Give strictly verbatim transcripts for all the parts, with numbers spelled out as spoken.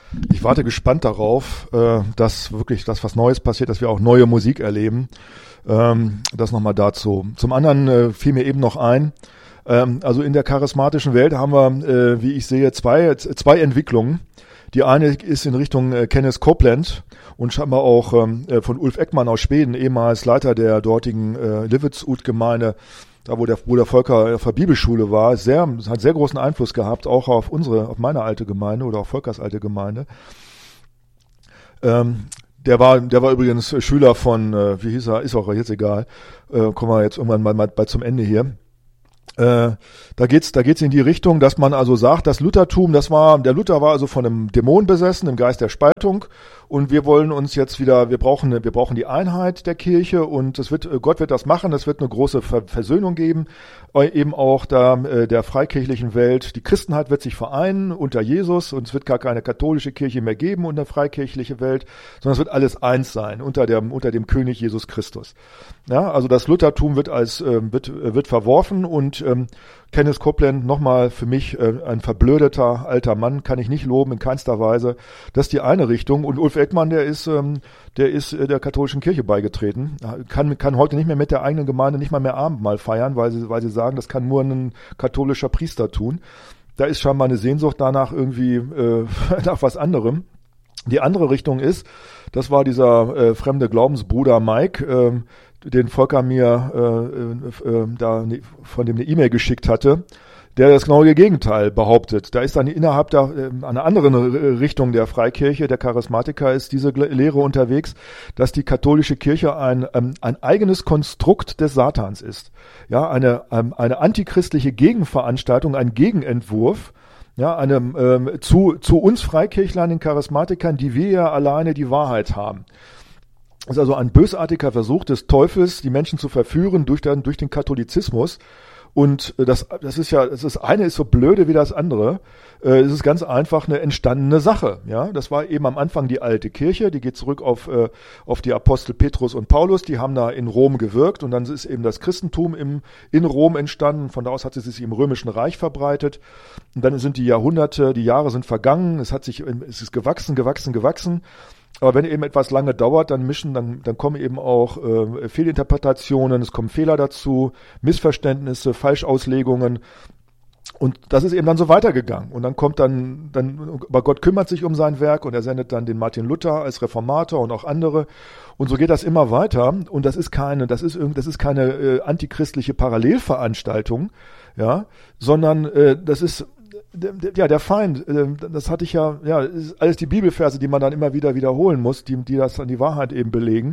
Ich warte gespannt darauf, äh, dass wirklich das was Neues passiert, dass wir auch neue Musik erleben. Ähm, das nochmal dazu. Zum anderen äh, fiel mir eben noch ein, ähm, also in der charismatischen Welt haben wir, äh, wie ich sehe, zwei, zwei Entwicklungen. Die eine ist in Richtung äh, Kenneth Copeland und scheinbar auch ähm, von Ulf Ekman aus Schweden, ehemals Leiter der dortigen äh, Livetsud-Gemeinde, da wo der, wo der Volker auf der Bibelschule war, sehr, hat sehr großen Einfluss gehabt, auch auf unsere, auf meine alte Gemeinde oder auf Volkers alte Gemeinde. Ähm, der war, der war übrigens Schüler von, äh, wie hieß er, ist auch jetzt egal, äh, kommen wir jetzt irgendwann mal, mal, mal zum Ende hier. Äh, da geht's, da geht's in die Richtung, dass man also sagt, das Luthertum, das war, der Luther war also von einem Dämon besessen, im Geist der Spaltung, und wir wollen uns jetzt wieder, wir brauchen, wir brauchen die Einheit der Kirche, und es wird, Gott wird das machen, es wird eine große Ver- Versöhnung geben, eben auch da, äh, der freikirchlichen Welt. Die Christenheit wird sich vereinen unter Jesus, und es wird gar keine katholische Kirche mehr geben und eine freikirchliche Welt, sondern es wird alles eins sein unter dem, unter dem König Jesus Christus. Ja, also das Luthertum wird als, äh, wird, wird verworfen, und ähm, Kenneth Copeland, nochmal für mich äh, ein verblödeter alter Mann, kann ich nicht loben, in keinster Weise. Das ist die eine Richtung. Und Ulf Ekman, der ist, ähm, der ist äh, der katholischen Kirche beigetreten, kann, kann heute nicht mehr mit der eigenen Gemeinde nicht mal mehr Abendmahl feiern, weil sie, weil sie sagen, das kann nur ein katholischer Priester tun. Da ist scheinbar eine Sehnsucht danach irgendwie äh, nach was anderem. Die andere Richtung ist, das war dieser äh, fremde Glaubensbruder Mike, äh, den Volker mir äh, äh, da von dem eine E-Mail geschickt hatte, der das genaue Gegenteil behauptet. Da ist dann innerhalb der, äh, einer anderen Richtung der Freikirche, der Charismatiker, ist diese Lehre unterwegs, dass die katholische Kirche ein, ähm, ein eigenes Konstrukt des Satans ist. Ja, eine, ähm, eine antichristliche Gegenveranstaltung, ein Gegenentwurf, ja, eine, ähm, zu, zu uns Freikirchlern, den Charismatikern, die wir ja alleine die Wahrheit haben. Das ist also ein bösartiger Versuch des Teufels, die Menschen zu verführen durch den, durch den Katholizismus. Und das, das ist ja, das eine ist so blöde wie das andere. Es ist ganz einfach eine entstandene Sache. Ja, das war eben am Anfang die alte Kirche. Die geht zurück auf auf die Apostel Petrus und Paulus. Die haben da in Rom gewirkt, und dann ist eben das Christentum im in Rom entstanden. Von da aus hat es sich im Römischen Reich verbreitet. Und dann sind die Jahrhunderte, die Jahre sind vergangen. Es hat sich, es ist gewachsen, gewachsen, gewachsen. Aber wenn eben etwas lange dauert, dann mischen, dann, dann kommen eben auch äh, Fehlinterpretationen, es kommen Fehler dazu, Missverständnisse, Falschauslegungen. Und das ist eben dann so weitergegangen. Und dann kommt dann, dann, aber Gott kümmert sich um sein Werk, und er sendet dann den Martin Luther als Reformator und auch andere. Und so geht das immer weiter. Und das ist keine, das ist irgendwie, das ist keine äh, antichristliche Parallelveranstaltung, ja, sondern äh, das ist ja, der Feind, das hatte ich ja, ja, ist alles die Bibelverse, die man dann immer wieder wiederholen muss, die, die das an die Wahrheit eben belegen.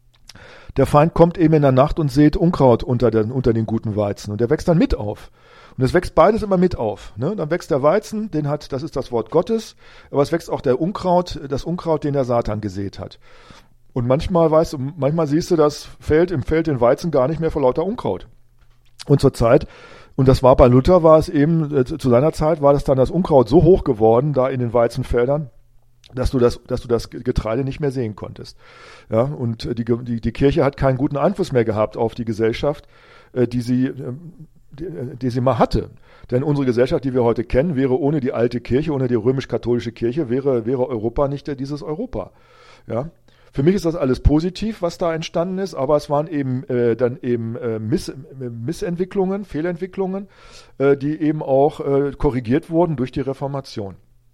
Der Feind kommt eben in der Nacht und sät Unkraut unter den, unter den guten Weizen, und der wächst dann mit auf. Und es wächst beides immer mit auf, ne? Dann wächst der Weizen, den hat, das ist das Wort Gottes, aber es wächst auch der Unkraut, das Unkraut, den der Satan gesät hat. Und manchmal weißt du, manchmal siehst du das Feld, im Feld den Weizen gar nicht mehr vor lauter Unkraut. Und zur Zeit, und das war bei Luther, war es eben, äh, zu seiner Zeit war das dann das Unkraut so hoch geworden, da in den Weizenfeldern, dass du das, dass du das Getreide nicht mehr sehen konntest. Ja, und die, die, die Kirche hat keinen guten Einfluss mehr gehabt auf die Gesellschaft, äh, die sie, äh, die, die sie mal hatte. Denn unsere Gesellschaft, die wir heute kennen, wäre ohne die alte Kirche, ohne die römisch-katholische Kirche, wäre, wäre Europa nicht dieses Europa. Ja. Für mich ist das alles positiv, was da entstanden ist, aber es waren eben äh, dann eben äh, Miss, äh, Missentwicklungen, Fehlentwicklungen, äh, die eben auch äh, korrigiert wurden durch die Reformation.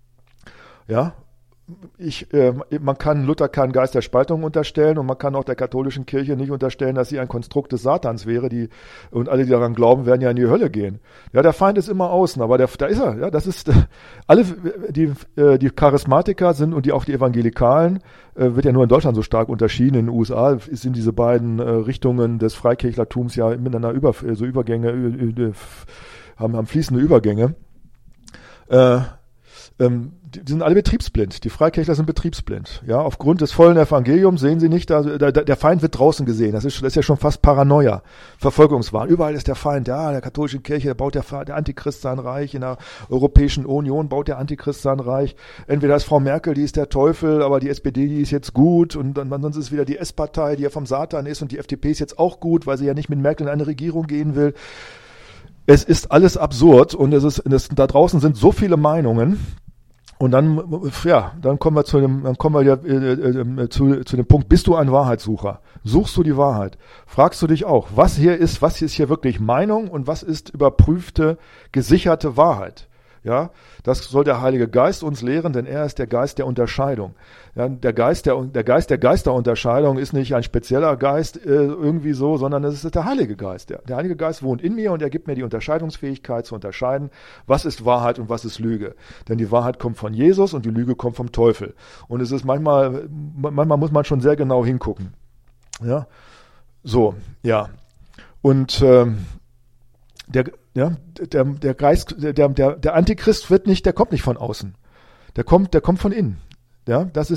Ja, ich, äh, man kann Luther keinen Geist der Spaltung unterstellen, und man kann auch der katholischen Kirche nicht unterstellen, dass sie ein Konstrukt des Satans wäre, die, und alle, die daran glauben, werden ja in die Hölle gehen. Ja, der Feind ist immer außen, aber der, da ist er, ja, das ist, äh, alle, die, äh, die Charismatiker sind, und die, auch die Evangelikalen, äh, wird ja nur in Deutschland so stark unterschieden, in den U S A sind diese beiden äh, Richtungen des Freikirchlertums ja miteinander über, so Übergänge, äh, haben, haben fließende Übergänge. Äh, ähm, die, die sind alle betriebsblind. Die Freikirchler sind betriebsblind. Ja, aufgrund des vollen Evangeliums sehen sie nicht, da, da, der Feind wird draußen gesehen. Das ist, das ist ja schon fast Paranoia, Verfolgungswahn. Überall ist der Feind. Ja, der katholischen Kirche, da baut der, der Antichrist sein Reich. In der Europäischen Union baut der Antichrist sein Reich. Entweder ist Frau Merkel, die ist der Teufel, aber die S P D, die ist jetzt gut. Und dann sonst ist es wieder die S-Partei, die ja vom Satan ist. Und die F D P ist jetzt auch gut, weil sie ja nicht mit Merkel in eine Regierung gehen will. Es ist alles absurd, und es ist, es, da draußen sind so viele Meinungen. Und dann, ja, dann kommen wir zu dem, dann kommen wir ja, äh, äh, zu, zu dem Punkt, bist du ein Wahrheitssucher? Suchst du die Wahrheit? Fragst du dich auch, was hier ist, was ist hier wirklich Meinung und was ist überprüfte, gesicherte Wahrheit? Ja, das soll der Heilige Geist uns lehren, denn er ist der Geist der Unterscheidung. Ja, der Geist der, der Geist der Geisterunterscheidung ist nicht ein spezieller Geist äh, irgendwie so, sondern es ist der Heilige Geist. Der, der Heilige Geist wohnt in mir und er gibt mir die Unterscheidungsfähigkeit zu unterscheiden, was ist Wahrheit und was ist Lüge. Denn die Wahrheit kommt von Jesus und die Lüge kommt vom Teufel. Und es ist manchmal, manchmal muss man schon sehr genau hingucken. Ja, so, ja. Und ähm, der Ja, der, der Geist, der, der, der Antichrist wird nicht, der kommt nicht von außen. Der kommt, der kommt von innen. Ja, das ist